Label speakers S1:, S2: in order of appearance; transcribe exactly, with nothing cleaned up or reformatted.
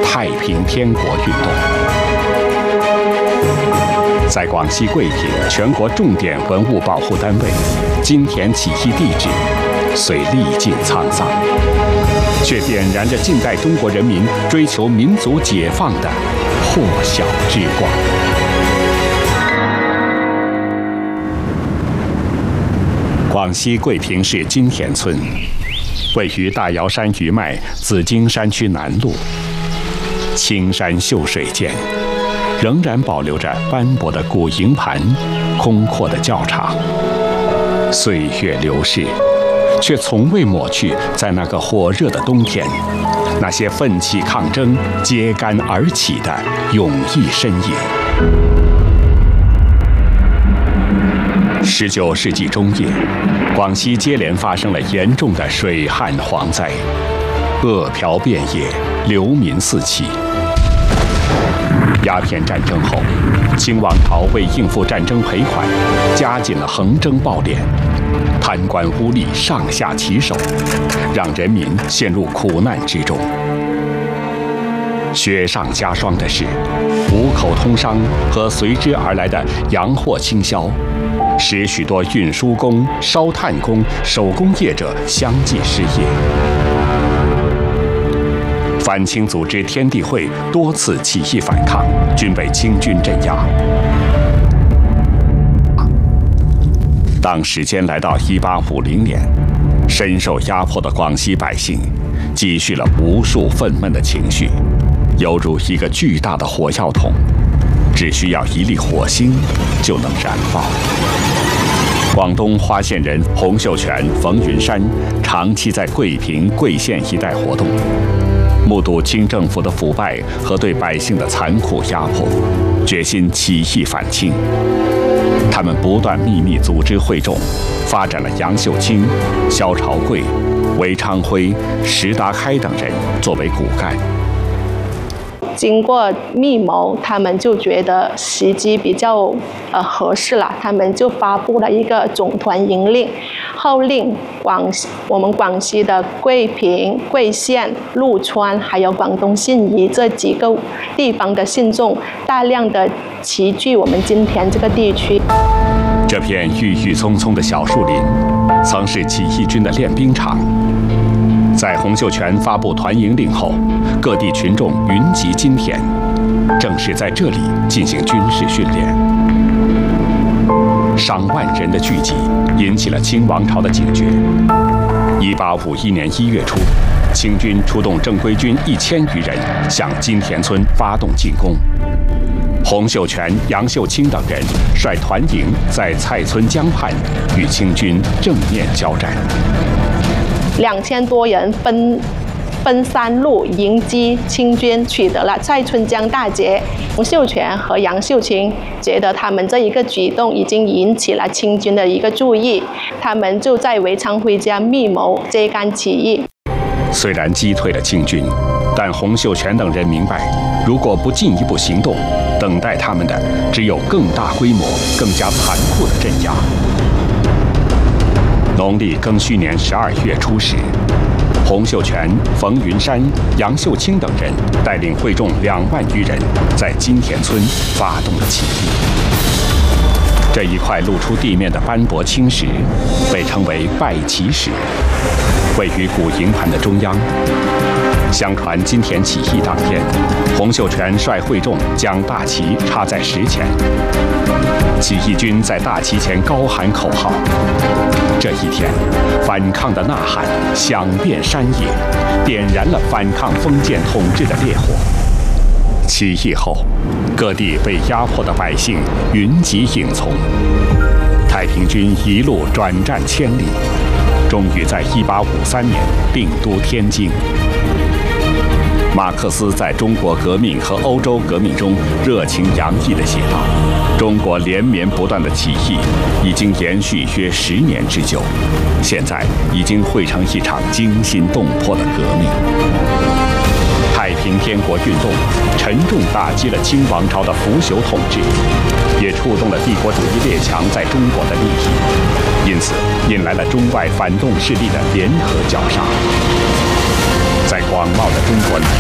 S1: 太平天国运动。在广西桂平全国重点文物保护单位，金田起义地址虽历尽沧桑，却点燃着近代中国人民追求民族解放的破晓之光。广西桂平市金田村，位于大瑶山余脉紫荆山区南麓，青山秀水间，仍然保留着斑驳的古营盘、空阔的教场。岁月流逝，却从未抹去在那个火热的冬天，那些奋起抗争、揭竿而起的勇毅身影。十九世纪中叶，广西接连发生了严重的水旱蝗灾，饿殍遍野，流民四起。鸦片战争后，清王朝为应付战争赔款，加紧了横征暴敛，贪官污吏上下其手，让人民陷入苦难之中。雪上加霜的是，五口通商和随之而来的洋货倾销，使许多运输工、烧炭工、手工业者相继失业。反清组织天地会多次起义反抗，均被清军镇压。当时间来到一八五零年，深受压迫的广西百姓积蓄了无数愤懑的情绪，犹如一个巨大的火药桶，只需要一粒火星就能燃爆。广东花县人洪秀全、冯云山长期在桂平、桂县一带活动，目睹清政府的腐败和对百姓的残酷压迫，决心起义反清。他们不断秘密组织会众，发展了杨秀清、萧朝贵、韦昌辉、石达开等人作为骨干。
S2: 经过密谋，他们就觉得时机比较呃合适了，他们就发布了一个总团营令，号令广我们广西的桂平、桂县、陆川还有广东信宜这几个地方的信众，大量的齐聚我们金田这个地区。
S1: 这片郁郁葱葱的小树林，曾是起义军的练兵场。在洪秀全发布团营令后，各地群众云集金田，正是在这里进行军事训练。上万人的聚集引起了清王朝的警觉。一八五一年一月初，清军出动正规军一千余人向金田村发动进攻。洪秀全、杨秀清等人率团营在蔡村江畔与清军正面交战。
S2: 两千多人分分三路迎击清军，取得了蔡村江大捷。洪秀全和杨秀清觉得他们这一个举动已经引起了清军的一个注意，他们就在韦昌辉家密谋揭竿起义。
S1: 虽然击退了清军，但洪秀全等人明白，如果不进一步行动，等待他们的只有更大规模、更加残酷的镇压。农历庚戌年十二月初时，洪秀全、冯云山、杨秀清等人带领会众两万余人，在金田村发动了起义。这一块露出地面的斑驳青石，被称为拜旗石，位于古营盘的中央。相传金田起义当天，洪秀全率会众将大旗插在石前，起义军在大旗前高喊口号。这一天，反抗的呐喊响遍山野，点燃了反抗封建统治的烈火。起义后，各地被压迫的百姓云集影从，太平军一路转战千里，终于在一八五三年定都天津。马克思在中国革命和欧洲革命中热情洋溢地写道：“中国连绵不断的起义已经延续约十年之久，现在已经汇成一场惊心动魄的革命。”太平天国运动沉重打击了清王朝的腐朽统治，也触动了帝国主义列强在中国的利益，因此引来了中外反动势力的联合绞杀。在广袤的中国南